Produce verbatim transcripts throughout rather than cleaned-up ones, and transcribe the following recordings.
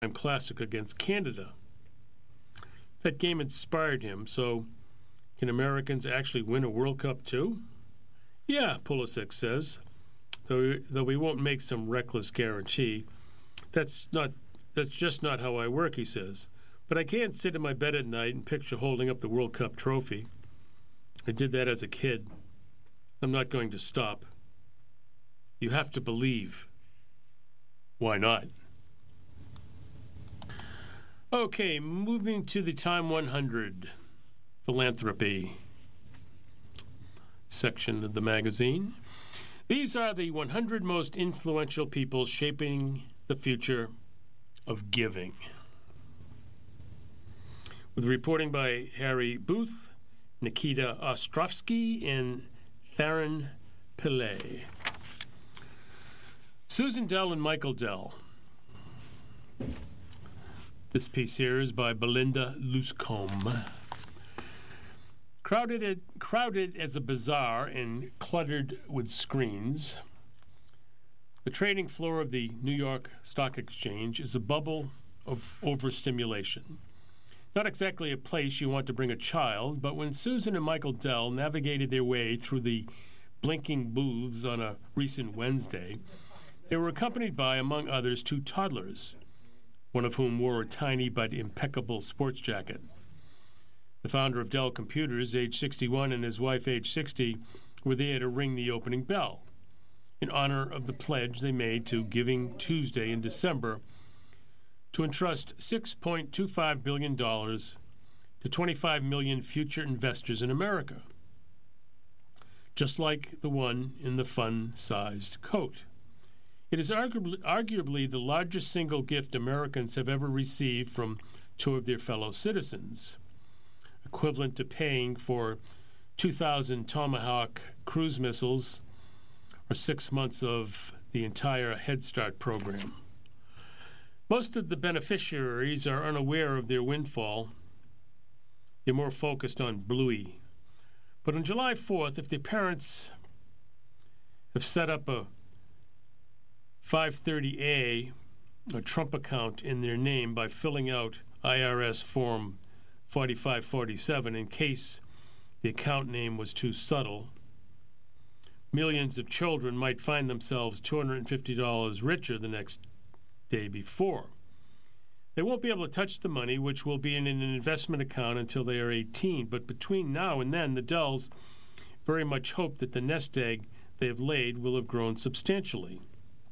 Classic against Canada. That game inspired him, so can Americans actually win a World Cup too? Yeah, Pulisic says, though, though we won't make some reckless guarantee. That's not. That's just not how I work, he says. But I can't sit in my bed at night and picture holding up the World Cup trophy. I did that as a kid. I'm not going to stop. You have to believe. Why not? Okay, moving to the Time one hundred Philanthropy section of the magazine. These are the one hundred most influential people shaping the future of giving. With reporting by Harry Booth, Nikita Ostrovsky, and Theron Pillay. Susan Dell and Michael Dell. This piece here is by Belinda Luscombe. Crowded, crowded as a bazaar and cluttered with screens, the trading floor of the New York Stock Exchange is a bubble of overstimulation. Not exactly a place you want to bring a child, but when Susan and Michael Dell navigated their way through the blinking booths on a recent Wednesday, they were accompanied by, among others, two toddlers, one of whom wore a tiny but impeccable sports jacket. The founder of Dell Computers, age sixty-one, and his wife, age sixty, were there to ring the opening bell in honor of the pledge they made to Giving Tuesday in December to entrust six point two five billion dollars to twenty-five million future investors in America, just like the one in the fun-sized coat. It is arguably, arguably the largest single gift Americans have ever received from two of their fellow citizens, equivalent to paying for two thousand Tomahawk cruise missiles or six months of the entire Head Start program. Most of the beneficiaries are unaware of their windfall. They're more focused on Bluey. But on July fourth, if their parents have set up a five thirty A, a Trump account in their name by filling out I R S Form forty-five forty-seven in case the account name was too subtle, millions of children might find themselves two hundred fifty dollars richer the next day before. They won't be able to touch the money, which will be in an investment account until they are eighteen, but between now and then, the Dells very much hope that the nest egg they have laid will have grown substantially.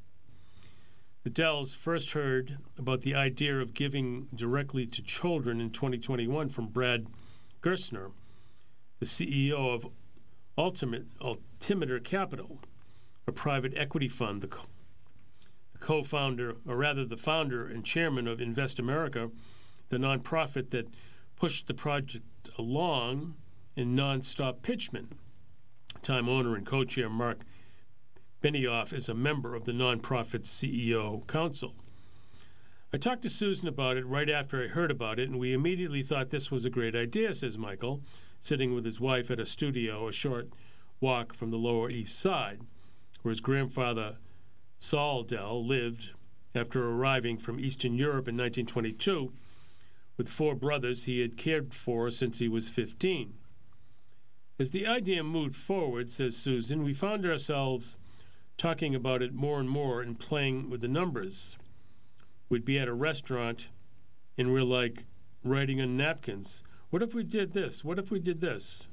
The Dells first heard about the idea of giving directly to children in twenty twenty-one from Brad Gerstner, the C E O of Ultimate, Altimeter Capital, a private equity fund, the, co- the co-founder, or rather the founder and chairman of Invest America, the nonprofit that pushed the project along, and Nonstop Pitchman. Time owner and co-chair Mark Benioff is a member of the nonprofit's C E O Council. I talked to Susan about it right after I heard about it, and we immediately thought this was a great idea, says Michael, sitting with his wife at a studio a short walk from the Lower East Side, where his grandfather Saul Dell lived after arriving from Eastern Europe in nineteen twenty-two with four brothers he had cared for since he was fifteen. As the idea moved forward, says Susan, we found ourselves talking about it more and more and playing with the numbers. We'd be at a restaurant and we're like writing on napkins, what if we did this? What if we did this?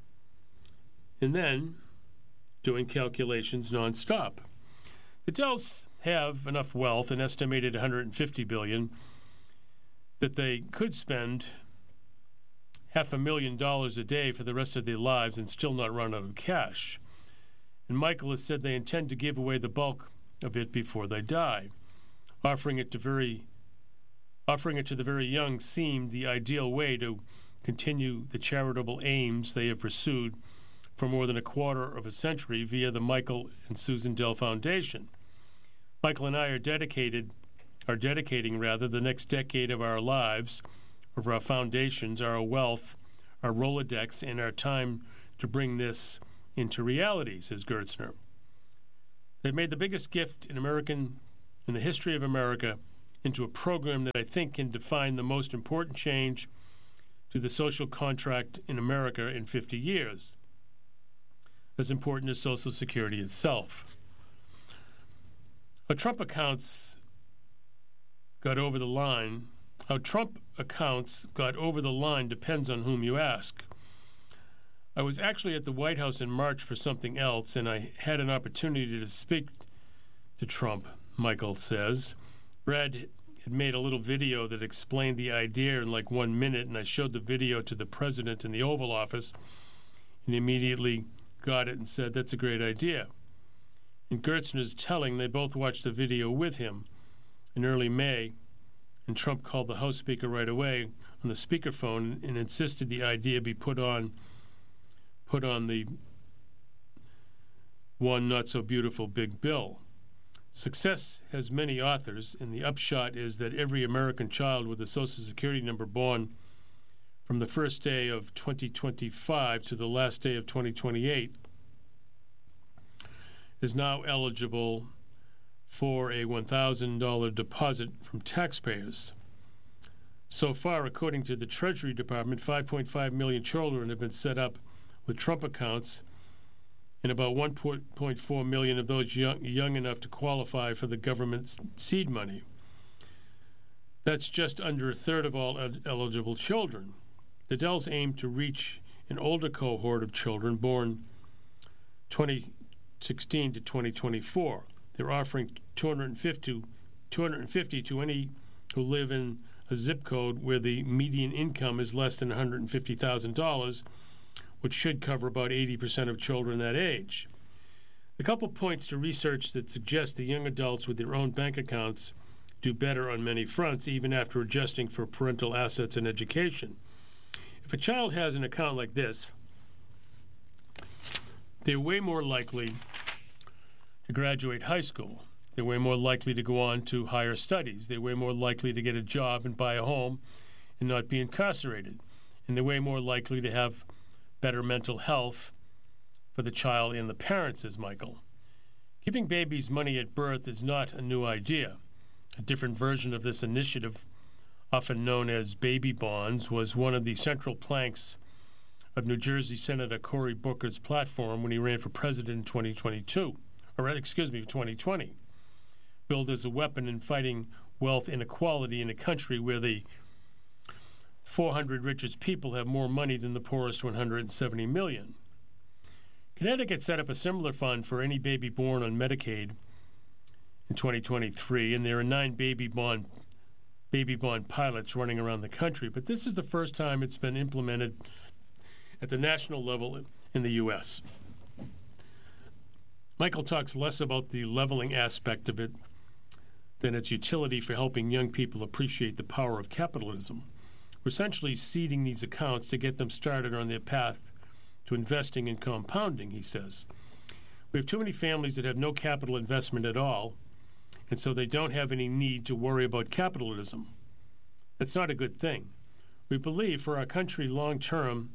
And then doing calculations nonstop. The Dells have enough wealth, an estimated one hundred fifty billion dollars, that they could spend half a million dollars a day for the rest of their lives and still not run out of cash. And Michael has said they intend to give away the bulk of it before they die. Offering it to very, offering it to the very young seemed the ideal way to continue the charitable aims they have pursued for more than a quarter of a century via the Michael and Susan Dell Foundation. Michael and I are dedicated, are dedicating rather, the next decade of our lives, of our foundations, our wealth, our Rolodex, and our time to bring this into reality, says Gerstner. They've made the biggest gift in American, in the history of America into a program that I think can define the most important change to the social contract in America in fifty years, as important as Social Security itself. How Trump accounts got over the line, how Trump accounts got over the line depends on whom you ask. I was actually at the White House in March for something else, and I had an opportunity to speak to Trump, Michael says. Brad had made a little video that explained the idea in like one minute, and I showed the video to the president in the Oval Office, and he immediately got it and said, "That's a great idea." And Gertzner's telling they both watched the video with him in early May, and Trump called the House Speaker right away on the speakerphone and insisted the idea be put on put on the one not-so-beautiful big bill. Success has many authors, and the upshot is that every American child with a Social Security number born from the first day of twenty twenty-five to the last day of twenty twenty-eight is now eligible for a one thousand dollars deposit from taxpayers. So far, according to the Treasury Department, five point five million children have been set up with Trump accounts, and about one point four million of those young, young enough to qualify for the government's seed money. That's just under a third of all ed- eligible children. The Dells aim to reach an older cohort of children born twenty sixteen to twenty twenty-four. They're offering two hundred fifty, two hundred fifty to any who live in a zip code where the median income is less than one hundred fifty thousand dollars, which should cover about eighty percent of children that age. A couple points to research that suggest that young adults with their own bank accounts do better on many fronts, even after adjusting for parental assets and education. If a child has an account like this, they're way more likely to graduate high school. They're way more likely to go on to higher studies. They're way more likely to get a job and buy a home and not be incarcerated. And they're way more likely to have better mental health for the child and the parents, says Michael. Giving babies money at birth is not a new idea. A different version of this initiative, often known as baby bonds, was one of the central planks of New Jersey Senator Cory Booker's platform when he ran for president in twenty twenty-two, or excuse me, twenty twenty. Billed as a weapon in fighting wealth inequality in a country where the four hundred richest people have more money than the poorest one hundred seventy million. Connecticut set up a similar fund for any baby born on Medicaid in twenty twenty-three, and there are nine baby bond baby bond pilots running around the country, but this is the first time it's been implemented at the national level in the U S. Michael talks less about the leveling aspect of it than its utility for helping young people appreciate the power of capitalism. We're essentially seeding these accounts to get them started on their path to investing and compounding, he says. We have too many families that have no capital investment at all, and so they don't have any need to worry about capitalism. That's not a good thing. We believe for our country long term,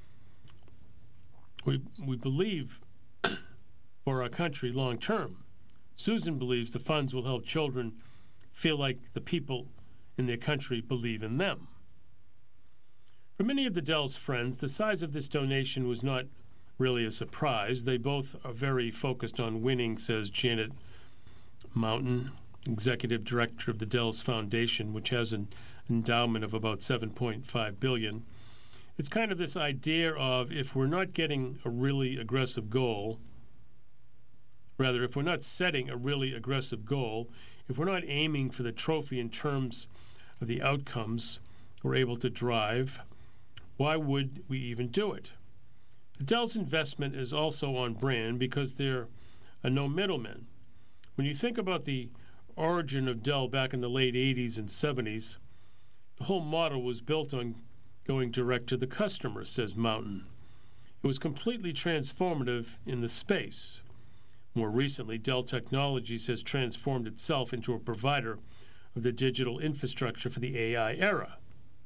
we, we believe for our country long term. Susan believes the funds will help children feel like the people in their country believe in them. For many of the Dells' friends, the size of this donation was not really a surprise. They both are very focused on winning, says Janet Mountain, executive director of the Dells Foundation, which has an endowment of about seven point five billion dollars. It's kind of this idea of if we're not getting a really aggressive goal, rather, if we're not setting a really aggressive goal, if we're not aiming for the trophy in terms of the outcomes we're able to drive, why would we even do it? The Dells investment is also on brand because there are no middlemen. When you think about the origin of Dell back in the late eighties and seventies, the whole model was built on going direct to the customer, says Mountain. It was completely transformative in the space. More recently, Dell Technologies has transformed itself into a provider of the digital infrastructure for the A I era.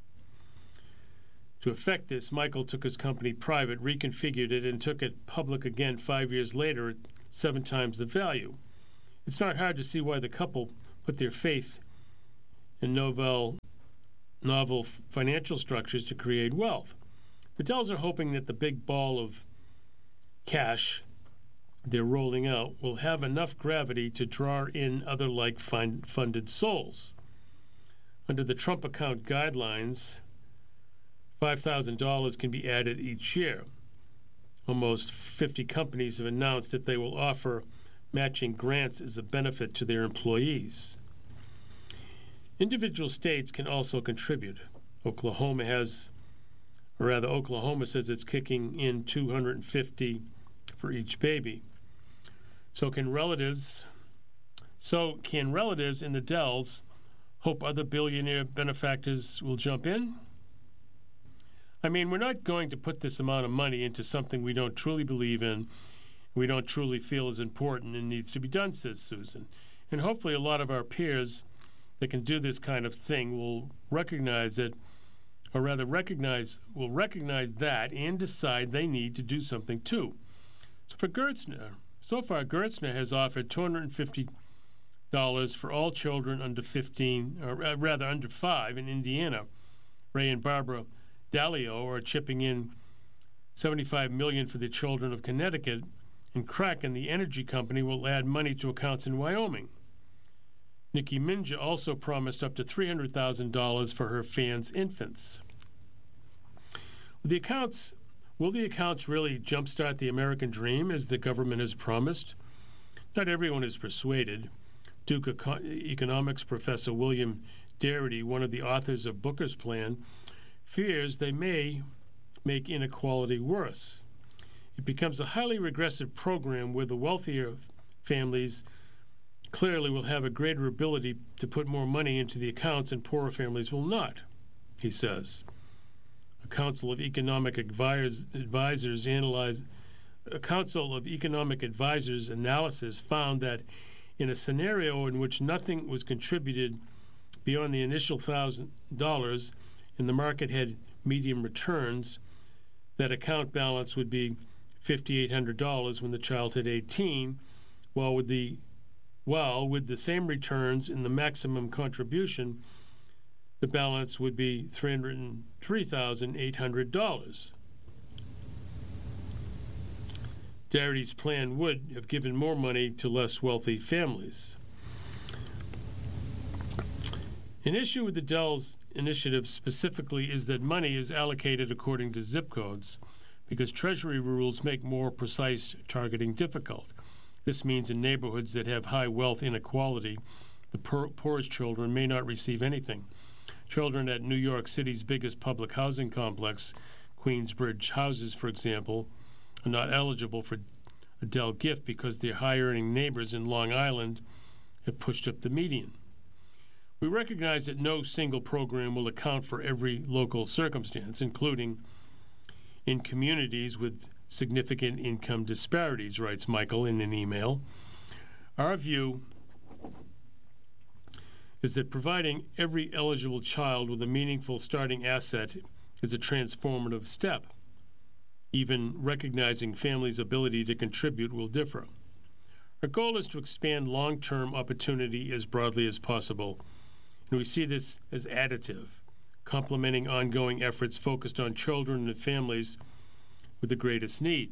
To effect this, Michael took his company private, reconfigured it, and took it public again five years later at seven times the value. It's not hard to see why the couple put their faith and novel, novel financial structures to create wealth. The Dells are hoping that the big ball of cash they're rolling out will have enough gravity to draw in other like-funded souls. Under the Trump account guidelines, five thousand dollars can be added each year. Almost fifty companies have announced that they will offer matching grants as a benefit to their employees. Individual states can also contribute. Oklahoma has, or rather Oklahoma says it's kicking in two hundred fifty dollars for each baby. So can relatives, so can relatives in the Dells hope other billionaire benefactors will jump in? I mean, we're not going to put this amount of money into something we don't truly believe in, we don't truly feel is important and needs to be done, says Susan. And hopefully a lot of our peers that can do this kind of thing will recognize it, or rather recognize, will recognize that and decide they need to do something too. So for Gertzner, so far Gertzner has offered two hundred fifty dollars for all children under fifteen, or rather under five in Indiana. Ray and Barbara Dalio are chipping in seventy-five million dollars for the children of Connecticut, and Kraken, the energy company, will add money to accounts in Wyoming. Nicki Minaj also promised up to three hundred thousand dollars for her fans' infants. The accounts, will the accounts really jumpstart the American dream as the government has promised? Not everyone is persuaded. Duke Eco- economics professor William Darity, one of the authors of Booker's Plan, fears they may make inequality worse. It becomes a highly regressive program where the wealthier families clearly will have a greater ability to put more money into the accounts and poorer families will not, he says. A council of economic advisors, advisors analyzed, a council of economic advisors analysis found that in a scenario in which nothing was contributed beyond the initial one thousand dollars and the market had medium returns, that account balance would be five thousand eight hundred dollars when the child hit eighteen, while with the while with the same returns in the maximum contribution, the balance would be three hundred three thousand eight hundred dollars. Darity's plan would have given more money to less wealthy families. An issue with the Dells initiative specifically is that money is allocated according to zip codes because Treasury rules make more precise targeting difficult. This means in neighborhoods that have high wealth inequality, the poor, poorest children may not receive anything. Children at New York City's biggest public housing complex, Queensbridge Houses, for example, are not eligible for a Dell gift because their high-earning neighbors in Long Island have pushed up the median. We recognize that no single program will account for every local circumstance, including in communities with significant income disparities, writes Michael in an email. Our view is that providing every eligible child with a meaningful starting asset is a transformative step. Even recognizing families' ability to contribute will differ. Our goal is to expand long-term opportunity as broadly as possible, and we see this as additive, complementing ongoing efforts focused on children and families with the greatest need.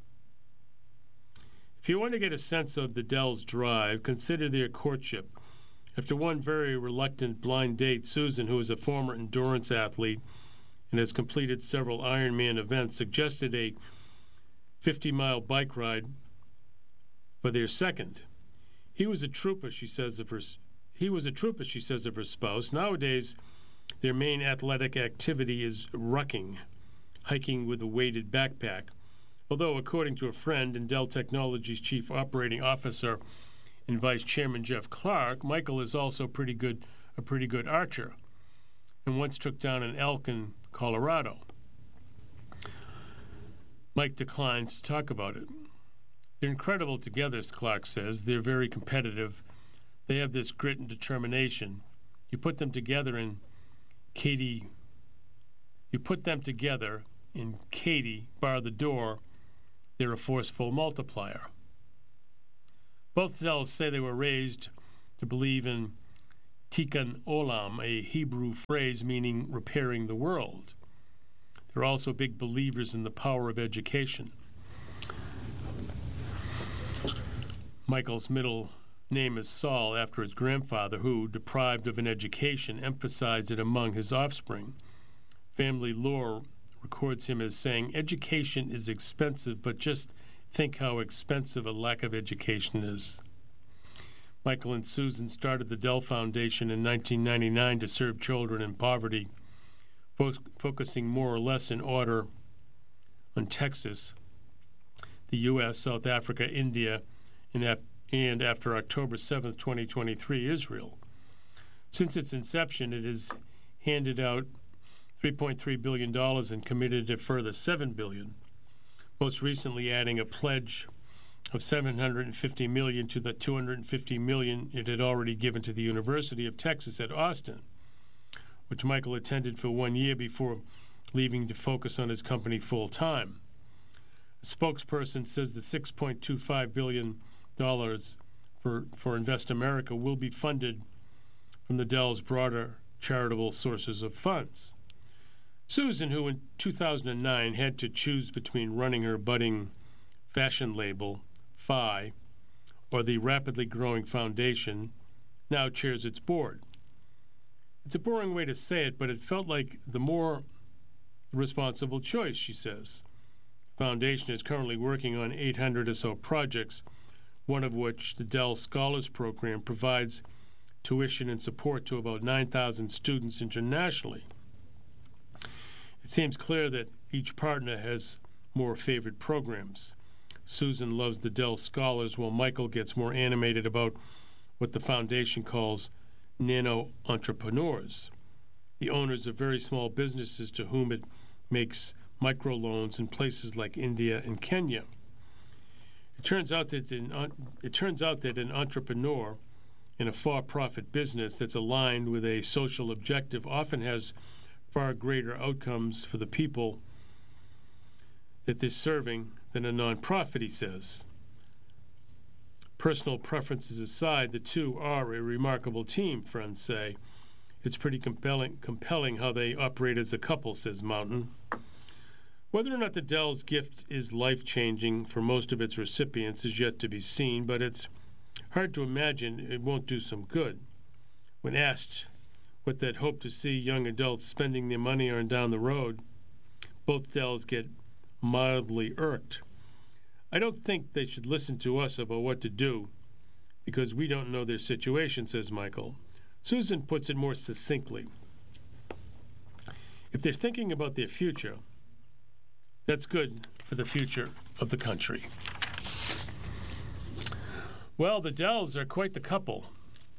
If you want to get a sense of the Dells' drive, consider their courtship. After one very reluctant blind date, Susan, who is a former endurance athlete and has completed several Ironman events, suggested a fifty-mile bike ride for their second. He was a trooper, she says of her. He was a trooper, she says of her spouse. Nowadays, their main athletic activity is rucking, hiking with a weighted backpack. Although, according to a friend and Dell Technologies Chief Operating Officer and Vice Chairman Jeff Clark, Michael is also pretty good, a pretty good archer, and once took down an elk in Colorado. Mike declines to talk about it. They're incredible together, Clark says. They're very competitive. They have this grit and determination. You put them together in Katie, you put them together in Katie, bar the door, they're a forceful multiplier. Both Dells say they were raised to believe in Tikkun Olam, a Hebrew phrase meaning repairing the world. They're also big believers in the power of education. Michael's middle name is Saul after his grandfather, who, deprived of an education, emphasized it among his offspring. Family lore records him as saying, "Education is expensive, but just think how expensive a lack of education is." Michael and Susan started the Dell Foundation in nineteen ninety-nine to serve children in poverty, fo- focusing more or less in order on Texas, the U S, South Africa, India, and, ap- and after October seventh, twenty twenty-three, Israel. Since its inception, it has handed out three point three billion dollars and committed a further seven billion dollars, most recently adding a pledge of seven hundred fifty million dollars to the two hundred fifty million dollars it had already given to the University of Texas at Austin, which Michael attended for one year before leaving to focus on his company full-time. A spokesperson says the six point two five billion dollars for, for Invest America will be funded from the Dell's broader charitable sources of funds. Susan, who in two thousand nine had to choose between running her budding fashion label, F I, or the rapidly growing foundation, now chairs its board. It's a boring way to say it, but it felt like the more responsible choice, she says. The foundation is currently working on eight hundred or so projects, one of which, the Dell Scholars Program, provides tuition and support to about nine thousand students internationally. It seems clear that each partner has more favored programs. Susan loves the Dell Scholars, while Michael gets more animated about what the foundation calls nano-entrepreneurs, the owners of very small businesses to whom it makes microloans in places like India and Kenya. It turns out that an, it turns out that an entrepreneur in a for-profit business that's aligned with a social objective often has far greater outcomes for the people that they're serving than a nonprofit, he says. Personal preferences aside, the two are a remarkable team, friends say. It's pretty compelling, compelling how they operate as a couple, says Mountain. Whether or not the Dell's gift is life-changing for most of its recipients is yet to be seen, but it's hard to imagine it won't do some good. When asked what they'd hope to see young adults spending their money on down the road, both Dells get mildly irked. "I don't think they should listen to us about what to do because we don't know their situation," says Michael. Susan puts it more succinctly. If they're thinking about their future, that's good for the future of the country. Well, the Dells are quite the couple.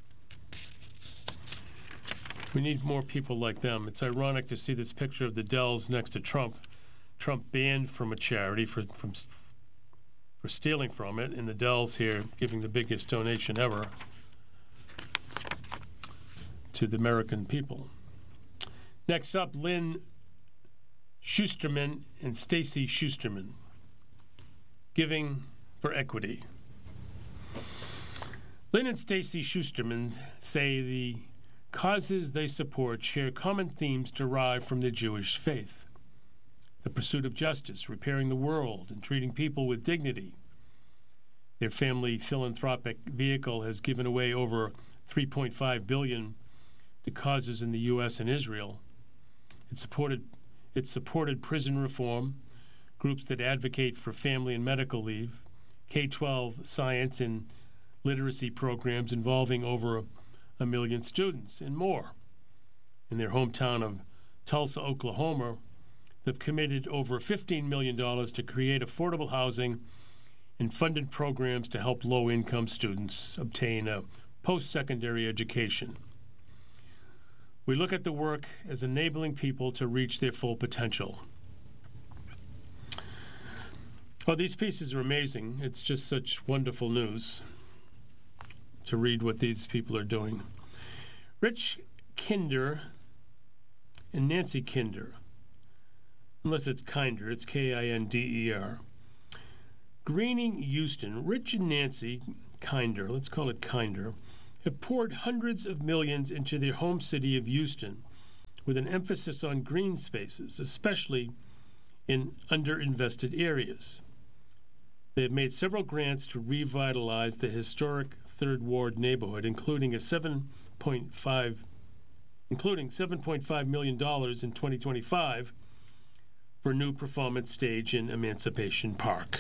We need more people like them. It's ironic to see this picture of the Dells next to Trump. Trump banned from a charity for from for stealing from it, and the Dells here giving the biggest donation ever to the American people. Next up, Lynn Schusterman and Stacy Schusterman, Giving for Equity. Lynn and Stacy Schusterman say the causes they support share common themes derived from the Jewish faith: the pursuit of justice, repairing the world, and treating people with dignity. Their family philanthropic vehicle has given away over three point five billion dollars to causes in the U S and Israel. It supported, it supported prison reform, groups that advocate for family and medical leave, K twelve science and literacy programs involving over a million students, and more. In their hometown of Tulsa, Oklahoma, they've committed over fifteen million dollars to create affordable housing and funded programs to help low-income students obtain a post-secondary education. We look at the work as enabling people to reach their full potential. Oh, these pieces are amazing. It's just such wonderful news to read what these people are doing. Rich Kinder and Nancy Kinder, unless it's Kinder, it's K I N D E R. Greening Houston, Rich and Nancy Kinder, let's call it Kinder, have poured hundreds of millions into their home city of Houston, with an emphasis on green spaces, especially in underinvested areas. They have made several grants to revitalize the historic Third Ward neighborhood, including a seven point five, including seven point five million dollars in twenty twenty-five for a new performance stage in Emancipation Park.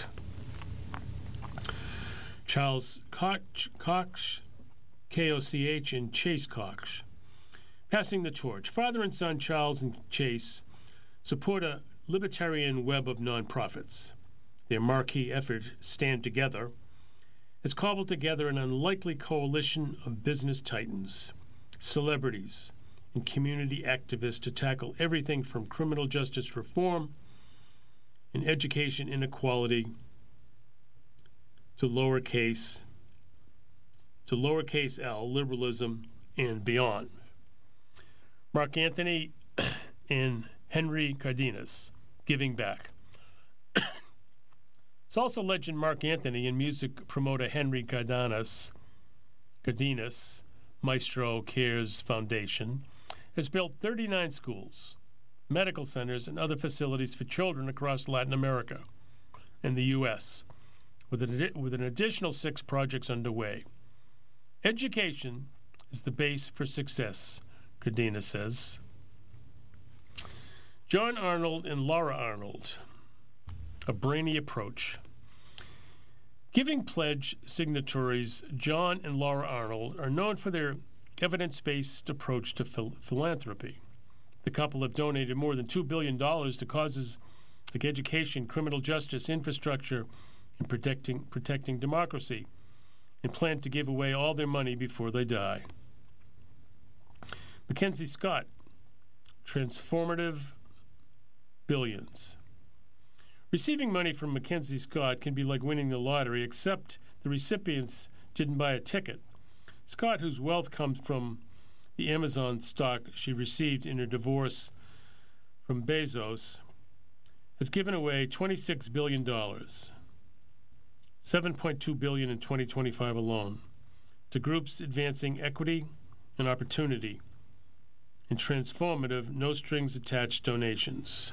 Charles Koch, Koch K O C H, and Chase Koch, passing the torch. Father and son Charles and Chase support a libertarian web of nonprofits. Their marquee effort, Stand Together, has cobbled together an unlikely coalition of business titans, celebrities, and community activists to tackle everything from criminal justice reform and education inequality to lowercase to lowercase l liberalism and beyond. Mark Anthony and Henry Cardenas, giving back. Salsa legend Mark Anthony and music promoter Henry Cardenas, Cardenas Maestro Cares Foundation, has built thirty-nine schools, medical centers, and other facilities for children across Latin America and the U S, with an, with an additional six projects underway. Education is the base for success, Cardenas says. John Arnold and Laura Arnold, a brainy approach. Giving Pledge signatories John and Laura Arnold are known for their evidence-based approach to phil- philanthropy. The couple have donated more than two billion dollars to causes like education, criminal justice, infrastructure, and protecting, protecting democracy, and plan to give away all their money before they die. Mackenzie Scott, transformative billions. Receiving money from Mackenzie Scott can be like winning the lottery, except the recipients didn't buy a ticket. Scott, whose wealth comes from the Amazon stock she received in her divorce from Bezos, has given away twenty-six billion dollars, seven point two billion dollars in twenty twenty-five alone, to groups advancing equity and opportunity and transformative, no-strings-attached donations.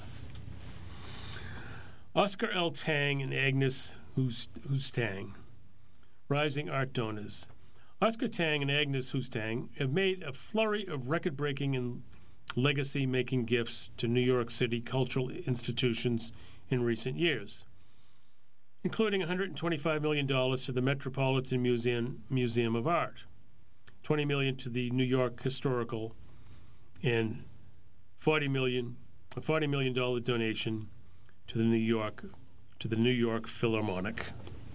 Oscar L. Tang and Agnes Hustang, rising art donors. Oscar Tang and Agnes Hustang have made a flurry of record-breaking and legacy-making gifts to New York City cultural institutions in recent years, including one hundred twenty-five million dollars to the Metropolitan Museum, Museum of Art, twenty million dollars to the New York Historical, and forty million dollars, a forty million dollars donation to the New York to the New York Philharmonic.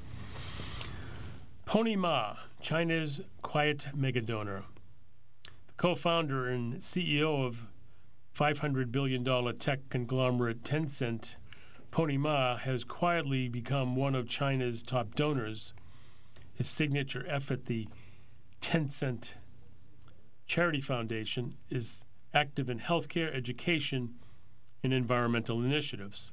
Pony Ma, China's quiet megadonor, the co-founder and C E O of five hundred billion dollars tech conglomerate Tencent, Pony Ma has quietly become one of China's top donors. His signature effort, the Tencent Charity Foundation, is active in healthcare, education, and environmental initiatives,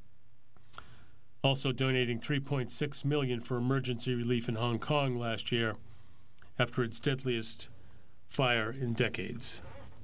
also donating three point six million dollars for emergency relief in Hong Kong last year after its deadliest fire in decades.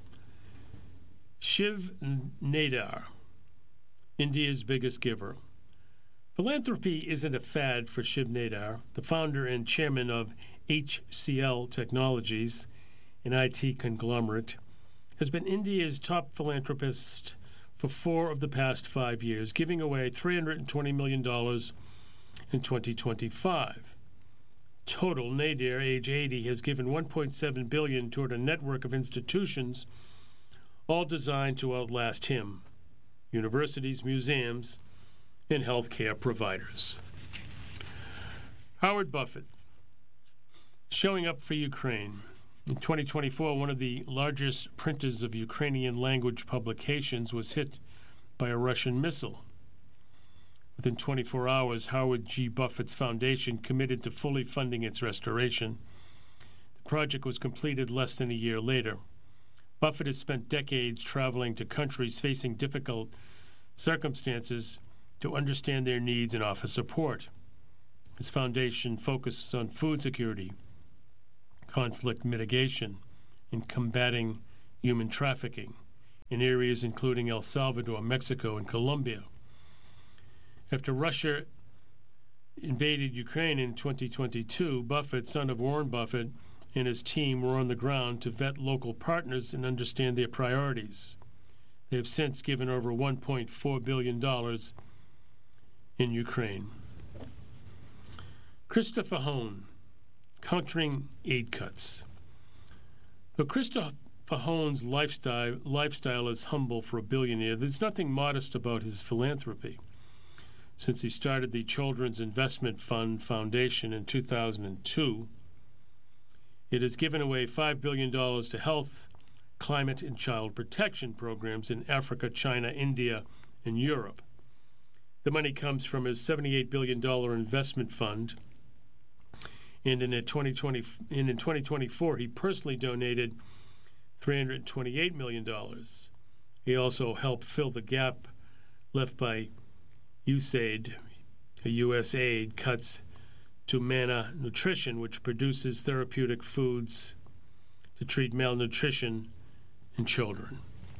Shiv Nadar, India's biggest giver. Philanthropy isn't a fad for Shiv Nadar, the founder and chairman of H C L Technologies, an I T conglomerate, has been India's top philanthropist for four of the past five years, giving away three hundred twenty million dollars in twenty twenty-five. Total, Nadir, age eighty, has given one point seven billion dollars toward a network of institutions, all designed to outlast him: universities, museums, and healthcare providers. Howard Buffett, showing up for Ukraine. In twenty twenty-four, one of the largest printers of Ukrainian language publications was hit by a Russian missile. Within twenty-four hours, Howard G. Buffett's foundation committed to fully funding its restoration. The project was completed less than a year later. Buffett has spent decades traveling to countries facing difficult circumstances to understand their needs and offer support. His foundation focuses on food security, conflict mitigation, and combating human trafficking in areas including El Salvador, Mexico, and Colombia. After Russia invaded Ukraine in twenty twenty-two, Buffett, son of Warren Buffett, and his team were on the ground to vet local partners and understand their priorities. They have since given over one point four billion dollars in Ukraine. Christopher Hone, countering aid cuts. Though Christopher Hone's lifestyle, lifestyle is humble for a billionaire, there's nothing modest about his philanthropy. Since he started the Children's Investment Fund Foundation in two thousand two, it has given away five billion dollars to health, climate, and child protection programs in Africa, China, India, and Europe. The money comes from his seventy-eight billion dollars investment fund, and in, twenty twenty, and in twenty twenty-four, he personally donated three hundred twenty-eight million dollars. He also helped fill the gap left by U S A I D, U S A I D cuts to Manna Nutrition, which produces therapeutic foods to treat malnutrition in children.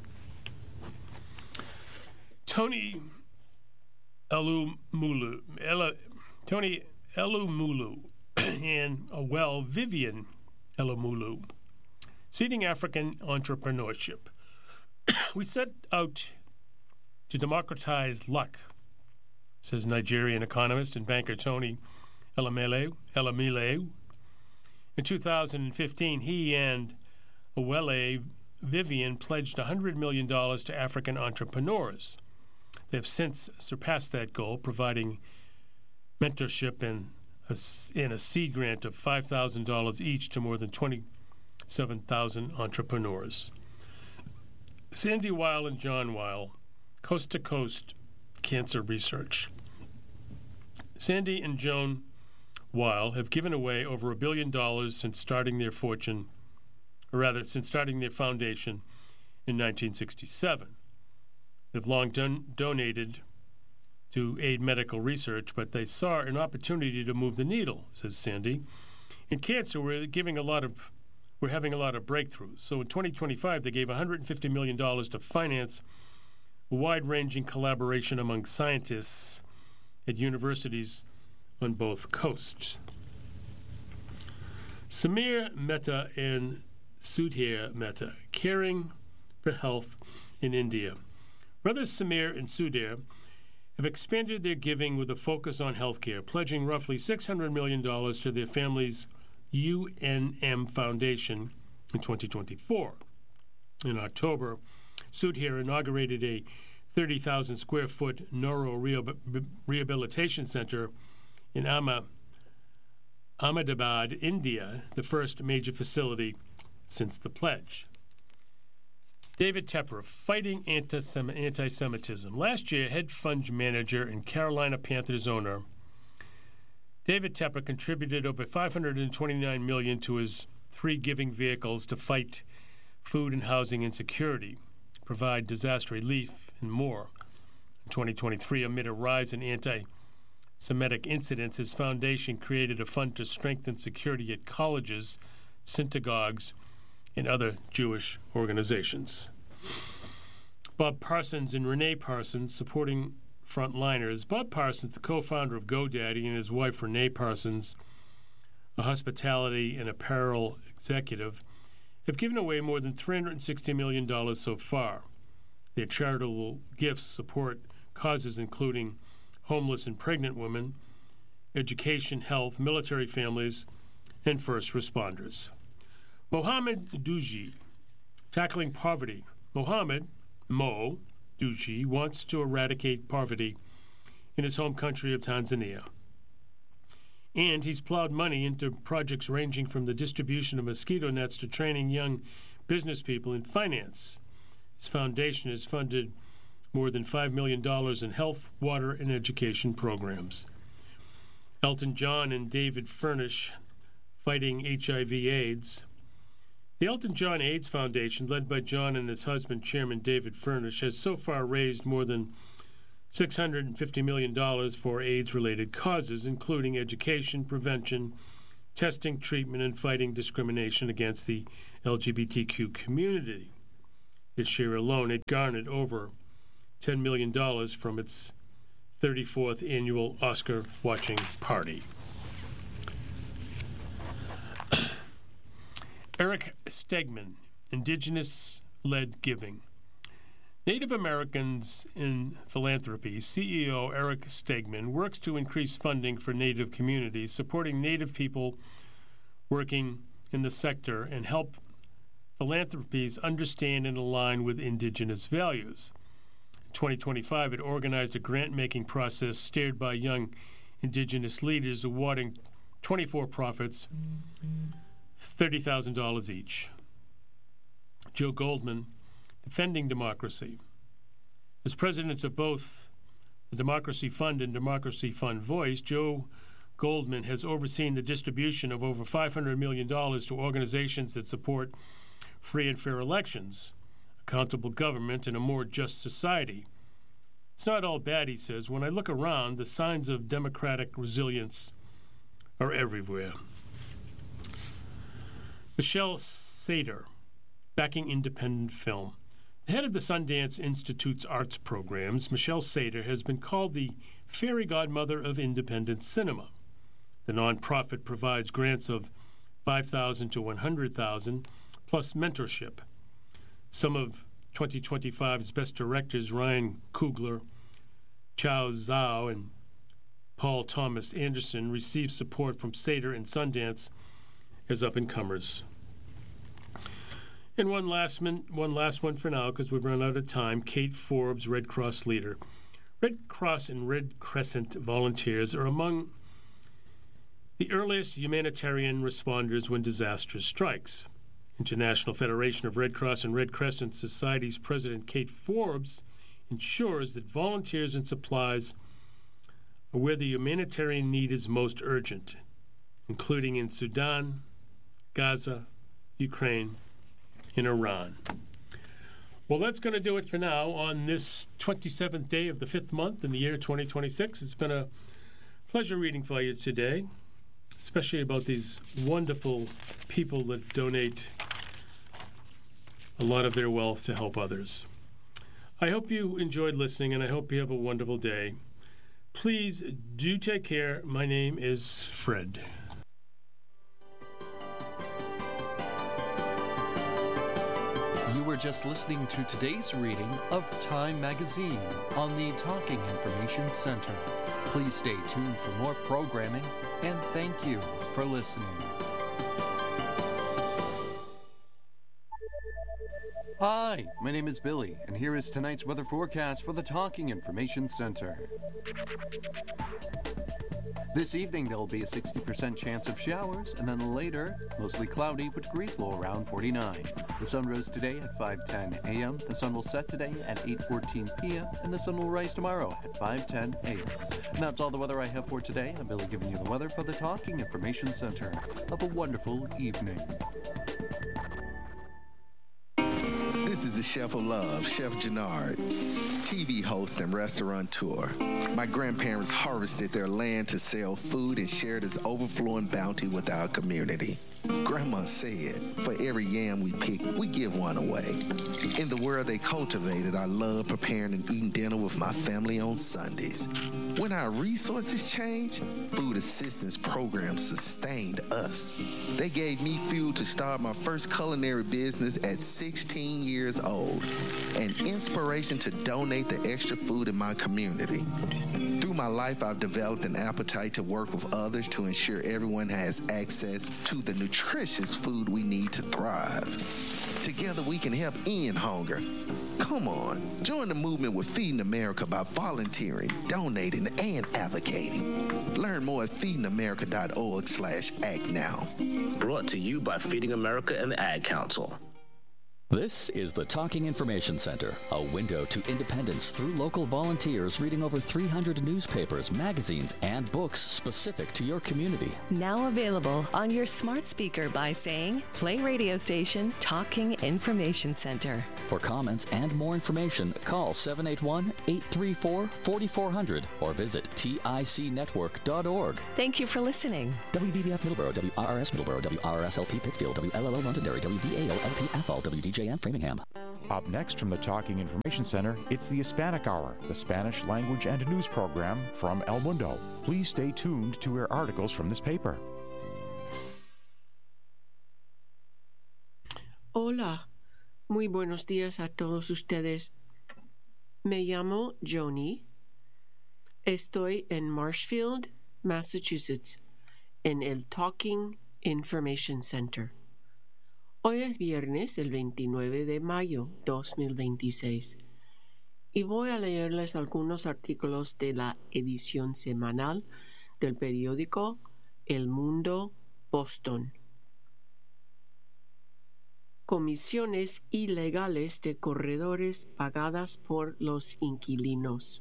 Tony Elumulu, Ella, Tony Elumulu, and uh, well, Vivian Elumulu, seeding African entrepreneurship. We set out to democratize luck, says Nigerian economist and banker Tony Elumelu. Elumelu. In two thousand fifteen, he and Owele Vivian pledged one hundred million dollars to African entrepreneurs. They have since surpassed that goal, providing mentorship and a, and a seed grant of five thousand dollars each to more than twenty-seven thousand entrepreneurs. Sandy Weil and John Weil, Coast to Coast Cancer Research. Sandy and Joan Weil have given away over a billion dollars since starting their fortune, or rather, since starting their foundation in nineteen sixty-seven. They've long don- donated to aid medical research, but they saw an opportunity to move the needle, says Sandy. In cancer, we're giving a lot of, we're having a lot of breakthroughs. So in twenty twenty-five, they gave one hundred fifty million dollars to finance a wide-ranging collaboration among scientists at universities on both coasts. Samir Mehta and Sudhir Mehta, caring for health in India. Brothers Samir and Sudhir have expanded their giving with a focus on healthcare, pledging roughly six hundred million dollars to their family's U N M Foundation in twenty twenty-four. In October, Sudhir inaugurated a thirty thousand square foot neuro rehabilitation center in Ahmedabad, India, the first major facility since the pledge. David Tepper, fighting anti-Semitism. Last year, head fund manager and Carolina Panthers owner David Tepper contributed over five hundred twenty-nine million dollars to his three giving vehicles to fight food and housing insecurity, provide disaster relief, and more. In twenty twenty-three, amid a rise in anti-Semitic incidents, his foundation created a fund to strengthen security at colleges, synagogues, and other Jewish organizations. Bob Parsons and Renee Parsons supporting frontliners. Bob Parsons, the co-founder of GoDaddy, and his wife Renee Parsons, a hospitality and apparel executive, have given away more than three hundred sixty million dollars so far. Their charitable gifts support causes including homeless and pregnant women, education, health, military families, and first responders. Mohammed Duji, tackling poverty. Mohammed, Mo, Duji, wants to eradicate poverty in his home country of Tanzania. And he's plowed money into projects ranging from the distribution of mosquito nets to training young business people in finance. His foundation has funded more than five million dollars in health, water, and education programs. Elton John and David Furnish, fighting H I V AIDS. The Elton John AIDS Foundation, led by John and his husband, Chairman David Furnish, has so far raised more than six hundred fifty million dollars for AIDS-related causes, including education, prevention, testing, treatment, and fighting discrimination against the L G B T Q community. This year alone, it garnered over ten million dollars from its thirty-fourth annual Oscar watching party. Eric Stegman, Indigenous-Led Giving. Native Americans in Philanthropy, C E O Eric Stegman, works to increase funding for Native communities, supporting Native people working in the sector, and help philanthropies understand and align with Indigenous values. In twenty twenty-five, it organized a grant-making process steered by young Indigenous leaders, awarding twenty-four profits, thirty thousand dollars each. Joe Goldman, Defending Democracy. As president of both the Democracy Fund and Democracy Fund Voice, Joe Goldman has overseen the distribution of over five hundred million dollars to organizations that support free and fair elections, accountable government, and a more just society. It's not all bad, he says. When I look around, the signs of democratic resilience are everywhere. Michelle Sater, Backing Independent Film. The head of the Sundance Institute's arts programs, Michelle Sater, has been called the fairy godmother of independent cinema. The nonprofit provides grants of five thousand dollars to one hundred thousand dollars, plus mentorship. Some of twenty twenty-five's best directors, Ryan Coogler, Chow Zhao, and Paul Thomas Anderson, received support from Sater and Sundance as up-and-comers. And one last, min, one last one for now, because we've run out of time. Kate Forbes, Red Cross leader. Red Cross and Red Crescent volunteers are among the earliest humanitarian responders when disaster strikes. International Federation of Red Cross and Red Crescent Society's president, Kate Forbes, ensures that volunteers and supplies are where the humanitarian need is most urgent, including in Sudan, Gaza, Ukraine, in Iran. Well, that's going to do it for now on this twenty-seventh day of the fifth month in the year twenty twenty-six. It's been a pleasure reading for you today, especially about these wonderful people that donate a lot of their wealth to help others. I hope you enjoyed listening, and I hope you have a wonderful day. Please do take care. My name is Fred. You were just listening to today's reading of Time Magazine on the Talking Information Center. Please stay tuned for more programming, and thank you for listening. Hi, my name is Billy, and here is tonight's weather forecast for the Talking Information Center. This evening, there will be a sixty percent chance of showers, and then later, mostly cloudy, with degrees low around forty-nine. The sun rose today at five ten a.m., the sun will set today at eight fourteen p.m., and the sun will rise tomorrow at five ten a.m. And that's all the weather I have for today. I'm Billy giving you the weather for the Talking Information Center. Have a wonderful evening. This is the Chef of Love, Chef Jannard, T V host and restaurateur. My grandparents harvested their land to sell food and share this overflowing bounty with our community. Grandma said, for every yam we pick, we give one away. In the world they cultivated, I love preparing and eating dinner with my family on Sundays. When our resources changed, food assistance programs sustained us. They gave me fuel to start my first culinary business at sixteen years old, and inspiration to donate the extra food in my community. Through my life, I've developed an appetite to work with others to ensure everyone has access to the nutritious food we need to thrive. Together, we can help end hunger. Come on, join the movement with Feeding America by volunteering, donating, and advocating. Learn more at feeding america dot org slash act now. Brought to you by Feeding America and the Ad Council. This is the Talking Information Center, a window to independence through local volunteers reading over three hundred newspapers, magazines, and books specific to your community. Now available on your smart speaker by saying, play radio station Talking Information Center. For comments and more information, call seven eight one, eight three four, four four zero zero or visit T I C network dot org. Thank you for listening. W V B F Middleborough, W R R S Middleborough, W R R S L P Pittsfield, W L L O Londonderry, W V A L L P Athol, W D J M Framingham. Up next from the Talking Information Center, it's the Hispanic Hour, the Spanish language and news program from El Mundo. Please stay tuned to hear articles from this paper. Hola, muy buenos días a todos ustedes. Me llamo Joni. Estoy en Marshfield, Massachusetts, en el Talking Information Center. Hoy es viernes, el veintinueve de mayo de dos mil veintiséis, y voy a leerles algunos artículos de la edición semanal del periódico El Mundo, Boston. Comisiones ilegales de corredores pagadas por los inquilinos.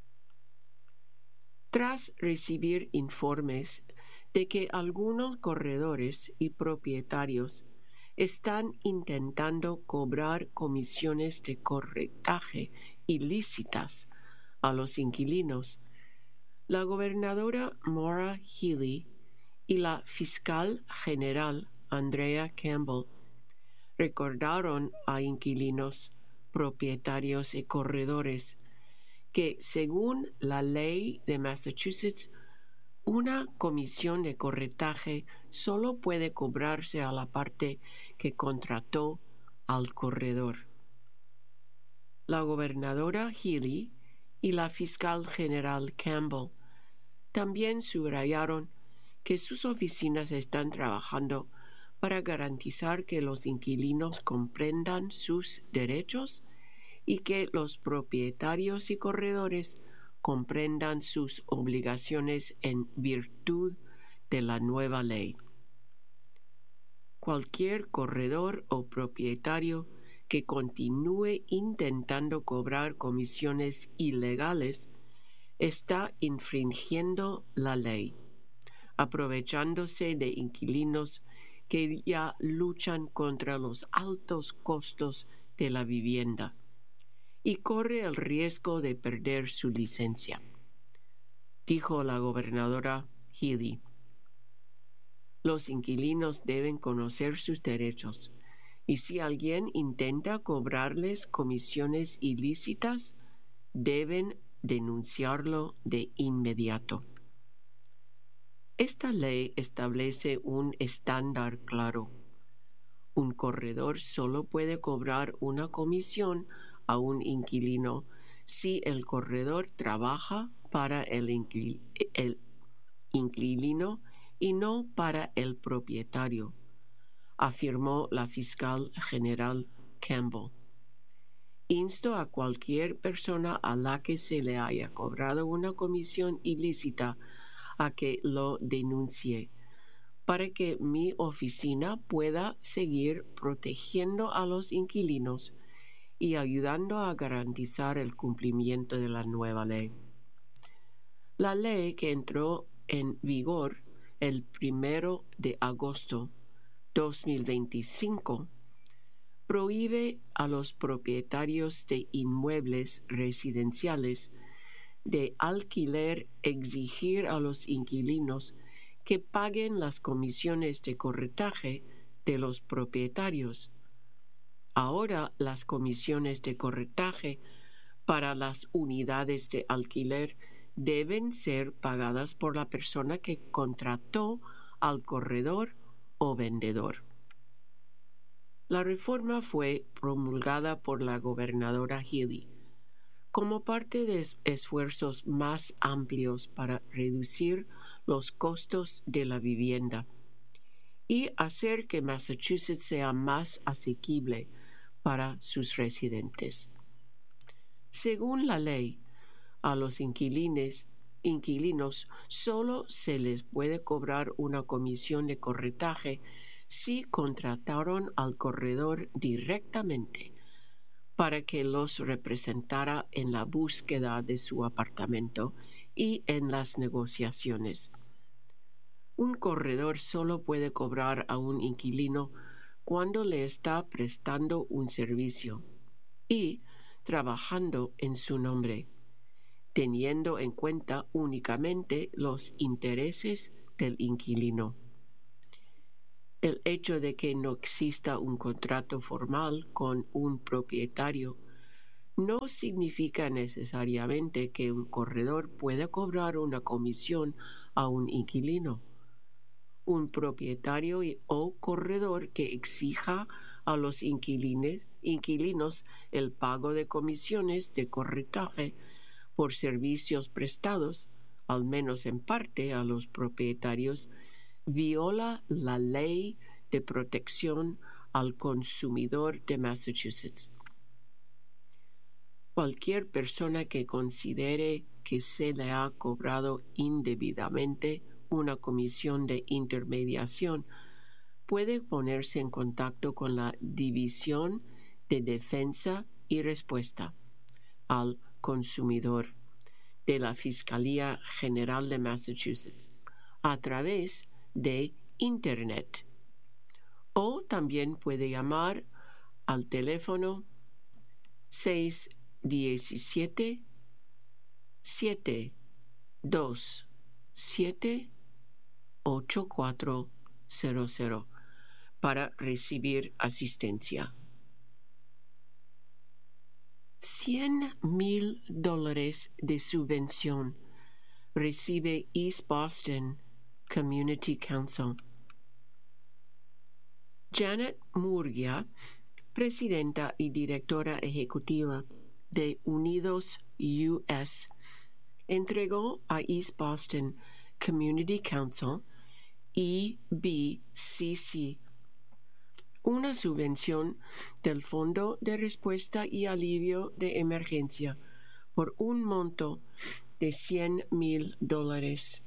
Tras recibir informes de que algunos corredores y propietarios están intentando cobrar comisiones de corretaje ilícitas a los inquilinos, la gobernadora Maura Healey y la fiscal general Andrea Campbell recordaron a inquilinos, propietarios y corredores que, según la ley de Massachusetts, una comisión de corretaje solo puede cobrarse a la parte que contrató al corredor. La gobernadora Healey y la fiscal general Campbell también subrayaron que sus oficinas están trabajando para garantizar que los inquilinos comprendan sus derechos y que los propietarios y corredores comprendan sus obligaciones en virtud de la nueva ley. Cualquier corredor o propietario que continúe intentando cobrar comisiones ilegales está infringiendo la ley, aprovechándose de inquilinos que ya luchan contra los altos costos de la vivienda y corre el riesgo de perder su licencia, dijo la gobernadora Healey. Los inquilinos deben conocer sus derechos, y si alguien intenta cobrarles comisiones ilícitas, deben denunciarlo de inmediato. Esta ley establece un estándar claro. Un corredor solo puede cobrar una comisión a un inquilino si el corredor trabaja para el, inquil- el inquilino y no para el propietario, afirmó la fiscal general Campbell. Insto a cualquier persona a la que se le haya cobrado una comisión ilícita a que lo denuncie, para que mi oficina pueda seguir protegiendo a los inquilinos y ayudando a garantizar el cumplimiento de la nueva ley. La ley, que entró en vigor el primero de agosto de dos mil veinticinco, prohíbe a los propietarios de inmuebles residenciales de alquiler exigir a los inquilinos que paguen las comisiones de corretaje de los propietarios. Ahora las comisiones de corretaje para las unidades de alquiler deben ser pagadas por la persona que contrató al corredor o vendedor. La reforma fue promulgada por la gobernadora Healey como parte de esfuerzos más amplios para reducir los costos de la vivienda y hacer que Massachusetts sea más asequible para sus residentes. Según la ley, a los inquilines, inquilinos solo se les puede cobrar una comisión de corretaje si contrataron al corredor directamente para que los representara en la búsqueda de su apartamento y en las negociaciones. Un corredor solo puede cobrar a un inquilino cuando le está prestando un servicio y trabajando en su nombre, teniendo en cuenta únicamente los intereses del inquilino. El hecho de que no exista un contrato formal con un propietario no significa necesariamente que un corredor pueda cobrar una comisión a un inquilino. Un propietario o corredor que exija a los inquilines, inquilinos el pago de comisiones de corretaje por servicios prestados, al menos en parte a los propietarios, viola la ley de protección al consumidor de Massachusetts. Cualquier persona que considere que se le ha cobrado indebidamente una comisión de intermediación puede ponerse en contacto con la División de Defensa y Respuesta al Consumidor de la Fiscalía General de Massachusetts a través de Internet. O también puede llamar al teléfono seis uno siete, siete dos siete, ocho cuatro cero cero para recibir asistencia. cien mil dólares de subvención recibe East Boston Community Council. Janet Murgia, presidenta y directora ejecutiva de Unidos U S, entregó a East Boston Community Council, E B C C, una subvención del Fondo de Respuesta y Alivio de Emergencia por un monto de cien mil dólares.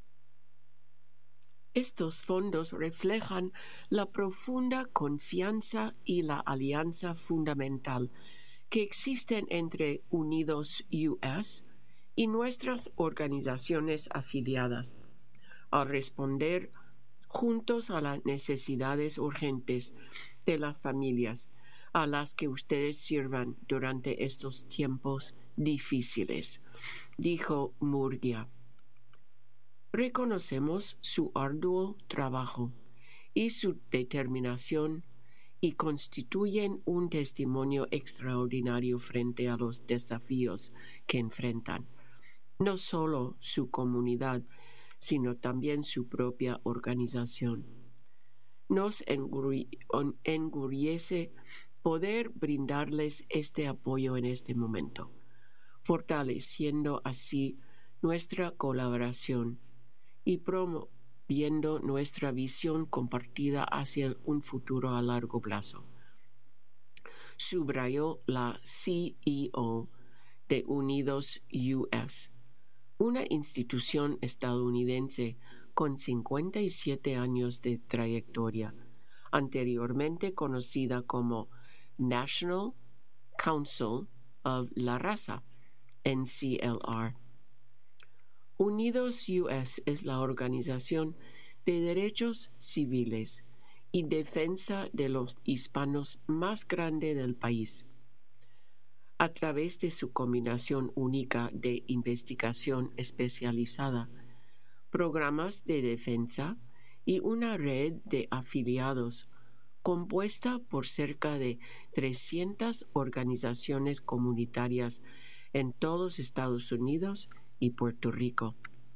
Estos fondos reflejan la profunda confianza y la alianza fundamental que existen entre Unidos U S y nuestras organizaciones afiliadas, al responder juntos a las necesidades urgentes de las familias a las que ustedes sirvan durante estos tiempos difíciles, dijo Murgia. Reconocemos su arduo trabajo y su determinación y constituyen un testimonio extraordinario frente a los desafíos que enfrentan, no solo su comunidad, sino también su propia organización. Nos enorgullece poder brindarles este apoyo en este momento, fortaleciendo así nuestra colaboración y promoviendo nuestra visión compartida hacia un futuro a largo plazo, subrayó la C E O de Unidos U S, una institución estadounidense con cincuenta y siete años de trayectoria, anteriormente conocida como National Council of la Raza, N C L R. Unidos U S es la organización de derechos civiles y defensa de los hispanos más grande del país. A través de su combinación única de investigación especializada, programas de defensa y una red de afiliados compuesta por cerca de trescientas organizaciones comunitarias en todos Estados Unidos y Puerto Rico.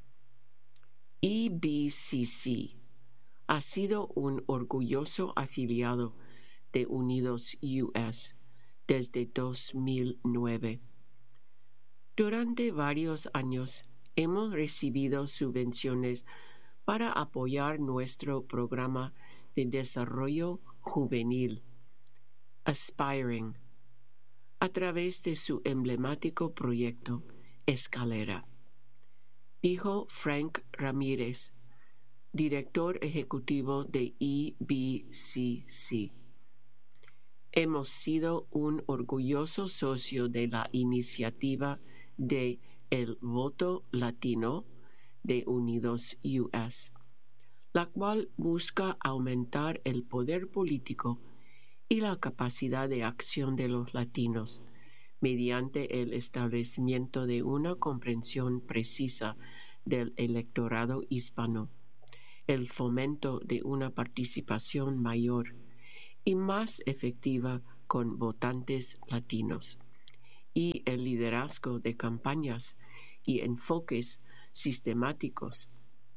E B C C ha sido un orgulloso afiliado de Unidos U S desde dos mil nueve. Durante varios años hemos recibido subvenciones para apoyar nuestro programa de desarrollo juvenil, Aspiring, a través de su emblemático proyecto Escalera, dijo Frank Ramírez, director ejecutivo de E B C C. Hemos sido un orgulloso socio de la iniciativa de El Voto Latino de Unidos U S, la cual busca aumentar el poder político y la capacidad de acción de los latinos mediante el establecimiento de una comprensión precisa del electorado hispano, el fomento de una participación mayor y más efectiva con votantes latinos, y el liderazgo de campañas y enfoques sistemáticos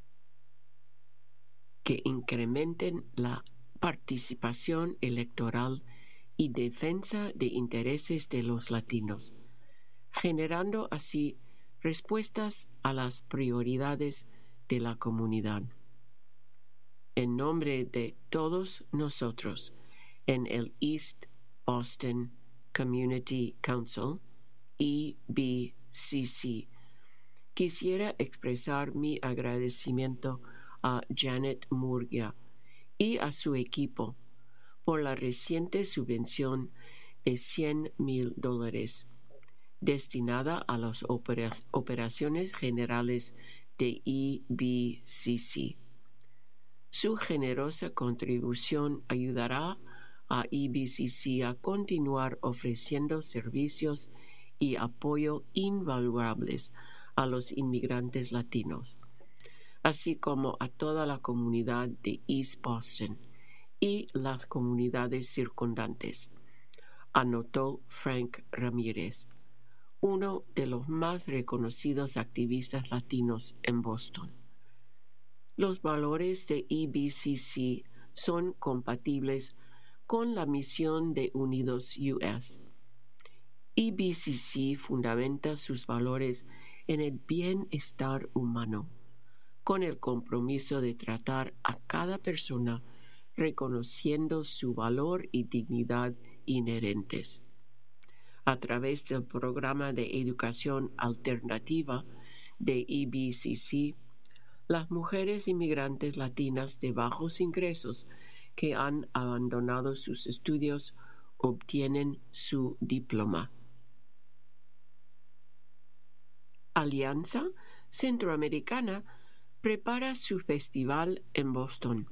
que incrementen la participación electoral y defensa de intereses de los latinos, generando así respuestas a las prioridades de la comunidad. En nombre de todos nosotros en el East Boston Community Council, E B C C, quisiera expresar mi agradecimiento a Janet Murgia y a su equipo por la reciente subvención de cien mil dólares destinada a las opera- operaciones generales de E B C C. Su generosa contribución ayudará a E B C C a continuar ofreciendo servicios y apoyo invaluables a los inmigrantes latinos, así como a toda la comunidad de East Boston y las comunidades circundantes, anotó Frank Ramírez, uno de los más reconocidos activistas latinos en Boston. Los valores de E B C C son compatibles con la misión de Unidos U S. E B C C fundamenta sus valores en el bienestar humano, con el compromiso de tratar a cada persona reconociendo su valor y dignidad inherentes. A través del programa de educación alternativa de E B C C, las mujeres inmigrantes latinas de bajos ingresos que han abandonado sus estudios obtienen su diploma. Alianza Centroamericana prepara su festival en Boston.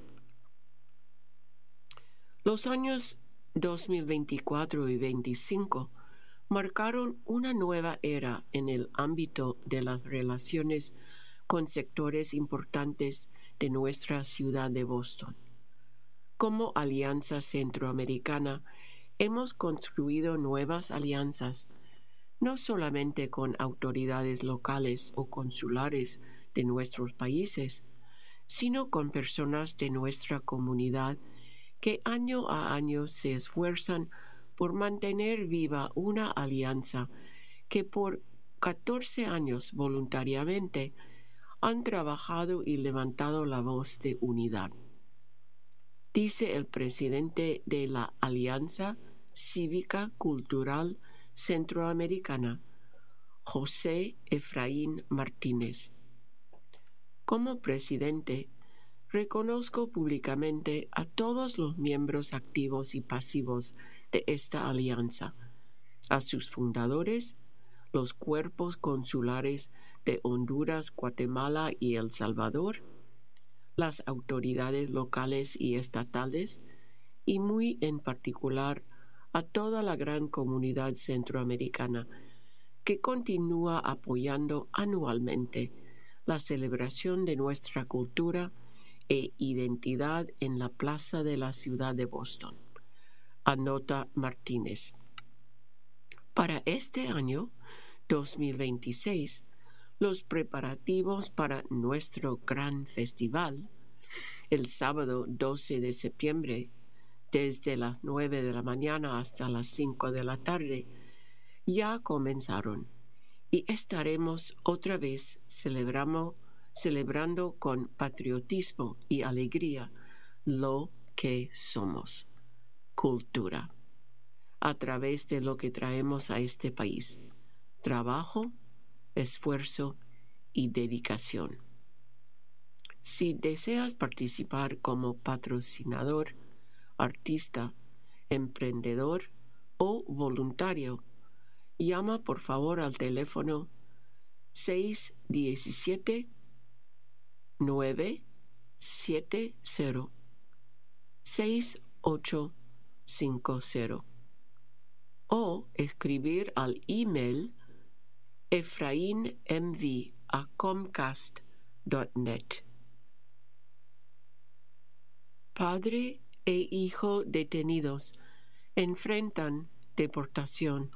Los años dos mil veinticuatro y veinticinco marcaron una nueva era en el ámbito de las relaciones con sectores importantes de nuestra ciudad de Boston. Como Alianza Centroamericana, hemos construido nuevas alianzas, no solamente con autoridades locales o consulares de nuestros países, sino con personas de nuestra comunidad que año a año se esfuerzan por mantener viva una alianza que por catorce años voluntariamente han trabajado y levantado la voz de unidad. Dice el presidente de la Alianza Cívica Cultural Centroamericana, José Efraín Martínez. Como presidente, reconozco públicamente a todos los miembros activos y pasivos de esta alianza, a sus fundadores, los cuerpos consulares de Honduras, Guatemala y El Salvador, las autoridades locales y estatales, y muy en particular a toda la gran comunidad centroamericana que continúa apoyando anualmente la celebración de nuestra cultura e identidad en la plaza de la ciudad de Boston, anota Martínez. Para este año dos mil veintiséis, los preparativos para nuestro gran festival, el sábado doce de septiembre, desde las nueve de la mañana hasta las cinco de la tarde, ya comenzaron y estaremos otra vez celebrando, celebrando con patriotismo y alegría lo que somos, cultura, a través de lo que traemos a este país, trabajo, esfuerzo y dedicación. Si deseas participar como patrocinador, artista, emprendedor o voluntario, llama por favor al teléfono seis uno siete, nueve siete cero, seis ocho cinco cero o escribir al email efrainmv a comcast punto net. Padre e hijo detenidos enfrentan deportación.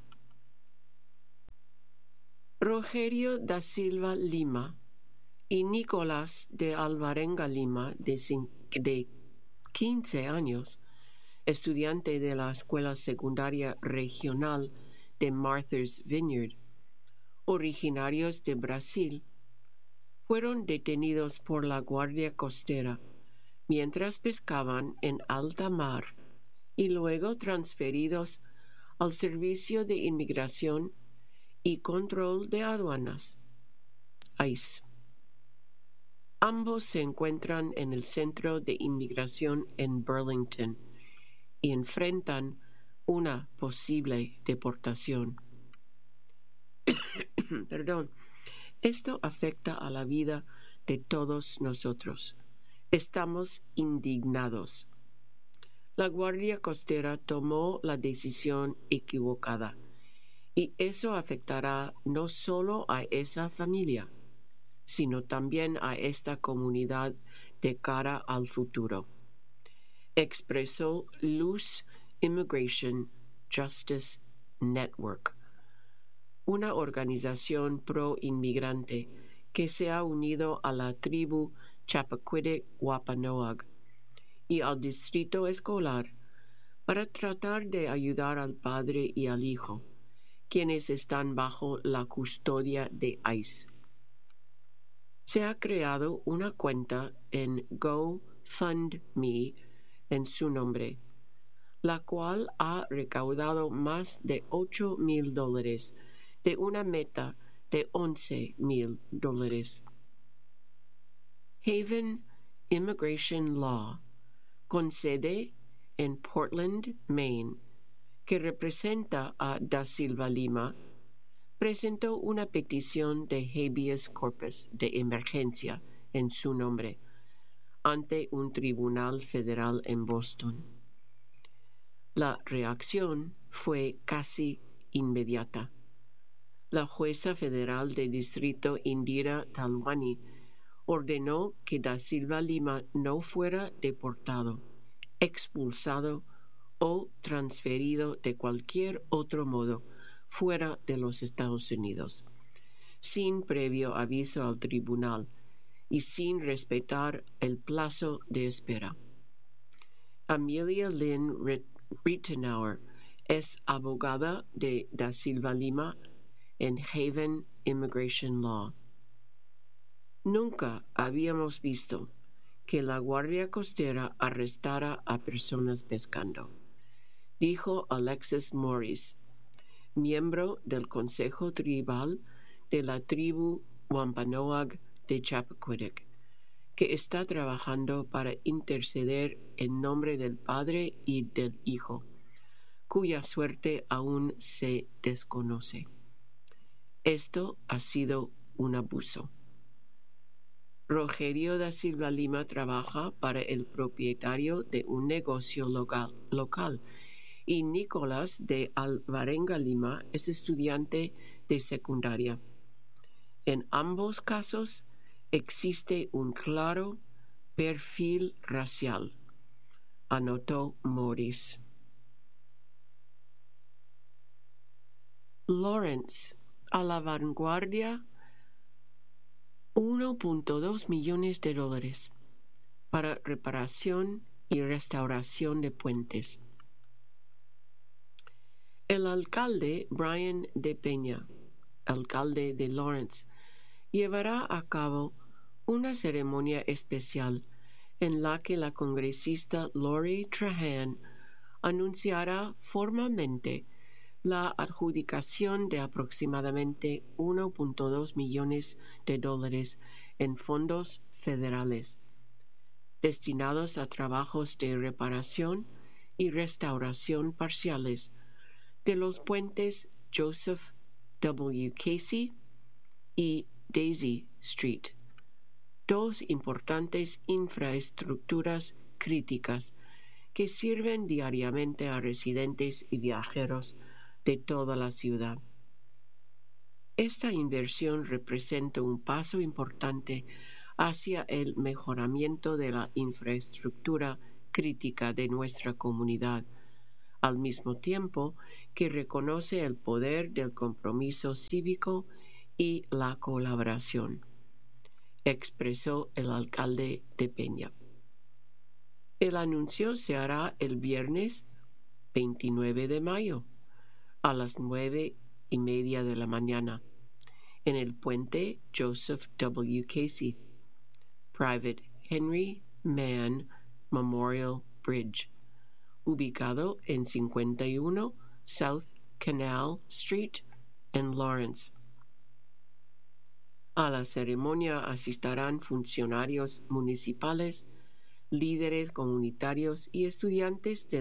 Rogerio da Silva Lima y Nicolás de Alvarenga Lima, de, de quince años, estudiante de la Escuela Secundaria Regional de Martha's Vineyard, originarios de Brasil, fueron detenidos por la Guardia Costera mientras pescaban en alta mar y luego transferidos al Servicio de Inmigración y Control de Aduanas, I C E. Ambos se encuentran en el Centro de Inmigración en Burlington y enfrentan una posible deportación. Perdón. Esto afecta a la vida de todos nosotros. Estamos indignados. La Guardia Costera tomó la decisión equivocada y eso afectará no solo a esa familia, sino también a esta comunidad de cara al futuro, expresó Luz Immigration Justice Network, una organización pro-inmigrante que se ha unido a la tribu Chappaquiddick Wampanoag y al distrito escolar para tratar de ayudar al padre y al hijo, quienes están bajo la custodia de I C E. Se ha creado una cuenta en GoFundMe en su nombre, la cual ha recaudado más de ocho mil dólares de una meta de once mil dólares. Haven Immigration Law, con sede en Portland, Maine, que representa a Da Silva Lima, presentó una petición de habeas corpus de emergencia en su nombre ante un tribunal federal en Boston. La reacción fue casi inmediata. La jueza federal del distrito Indira Talwani ordenó que Da Silva Lima no fuera deportado, expulsado o transferido de cualquier otro modo fuera de los Estados Unidos, sin previo aviso al tribunal y sin respetar el plazo de espera. Amelia Lynn Rittenauer es abogada de Da Silva Lima en Haven Immigration Law. Nunca habíamos visto que la Guardia Costera arrestara a personas pescando, dijo Alexis Morris, miembro del Consejo Tribal de la tribu Wampanoag de Chappaquiddick, que está trabajando para interceder en nombre del Padre y del Hijo, cuya suerte aún se desconoce. Esto ha sido un abuso. Rogerio da Silva Lima trabaja para el propietario de un negocio local, local y Nicolás de Alvarenga Lima es estudiante de secundaria. En ambos casos existe un claro perfil racial, anotó Morris. Lawrence, a la vanguardia, uno punto dos millones de dólares para reparación y restauración de puentes. El alcalde Brian de Peña, alcalde de Lawrence, llevará a cabo una ceremonia especial en la que la congresista Lori Trahan anunciará formalmente la adjudicación de aproximadamente uno punto dos millones de dólares en fondos federales destinados a trabajos de reparación y restauración parciales de los puentes Joseph W. Casey y Daisy Street, dos importantes infraestructuras críticas que sirven diariamente a residentes y viajeros de toda la ciudad. Esta inversión representa un paso importante hacia el mejoramiento de la infraestructura crítica de nuestra comunidad, al mismo tiempo que reconoce el poder del compromiso cívico y la colaboración, expresó el alcalde de Peña. El anuncio se hará el viernes veintinueve de mayo a las nueve y media de la mañana en el puente Joseph W. Casey, Private Henry Mann Memorial Bridge, ubicado en cincuenta y uno South Canal Street en Lawrence. A la ceremonia asistirán funcionarios municipales, líderes comunitarios y estudiantes de